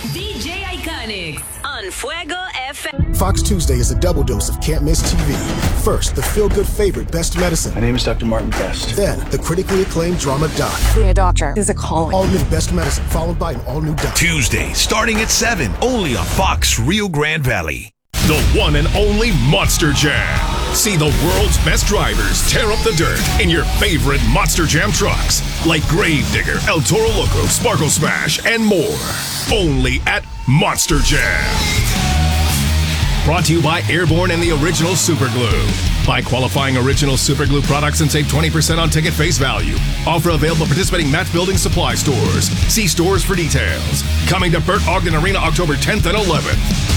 DJ Iconics on Fuego FM. Fox Tuesday is a double dose of can't miss TV. First, the feel-good favorite Best Medicine. My name is Dr. Martin Best. Then, the critically acclaimed drama Doc. Being a doctor is a calling. All new Best Medicine, followed by an all-new Doc. Tuesday, starting at 7, only on Fox Rio Grande Valley. The one and only Monster Jam. See the world's best drivers tear up the dirt in your favorite Monster Jam trucks, like Gravedigger, El Toro Loco, Sparkle Smash, and more. Only at Monster Jam. Brought to you by Airborne and the Original Super Glue. Buy qualifying Original Super Glue products and save 20% on ticket face value. Offer available participating match building supply stores. See stores for details. Coming to Burt Ogden Arena October 10th and 11th.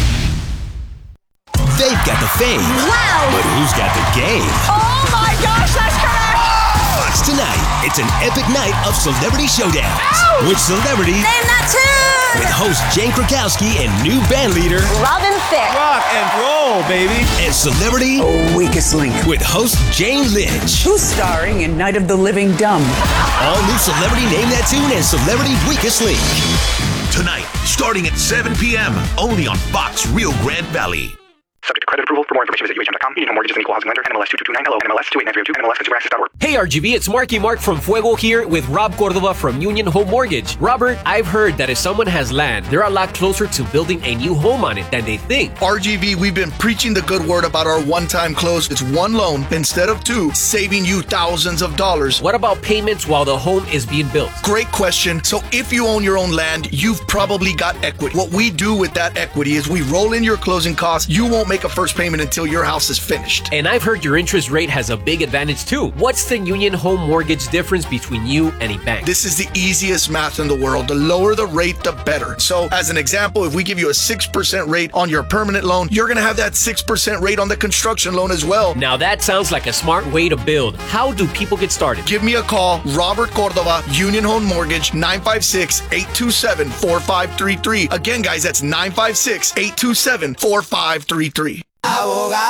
They've got the fame. Wow! But who's got the game? Oh my gosh, that's correct! Tonight, it's an epic night of Celebrity Showdowns. Ow! With celebrities. Name that tune! With host Jane Krakowski and new band leader Robin Thicke. Rock and roll, baby. and celebrity Weakest link. with host Jane Lynch. Who's starring in Night of the Living Dumb? All new Celebrity Name That Tune and Celebrity Weakest Link. Tonight, starting at 7 p.m., only on Fox Rio Grande Valley. Subject to credit approval. For more information, visit UHM.com. Union Home Mortgage is an equal housing lender. NMLS 2229. Hello. NMLS 289302. NMLS consumeraccess.org. Hey RGV, it's Marky Mark from Fuego here with Rob Cordova from Union Home Mortgage. Robert, I've heard that if someone has land, they're a lot closer to building a new home on it than they think. RGV, we've been preaching the good word about our one-time close. It's one loan instead of two, saving you thousands of dollars. What about payments while the home is being built? Great question. So if you own your own land, you've probably got equity. What we do with that equity is we roll in your closing costs. You won't make a first payment until your house is finished. And I've heard your interest rate has a big advantage too. What's the Union Home Mortgage difference between you and a bank? This is the easiest math in the world. The lower the rate, the better. So as an example, if we give you a 6% rate on your permanent loan, you're going to have that 6% rate on the construction loan as well. Now that sounds like a smart way to build. How do people get started? Give me a call, Robert Cordova, Union Home Mortgage, 956-827-4533. Again, guys, that's 956-827-4533.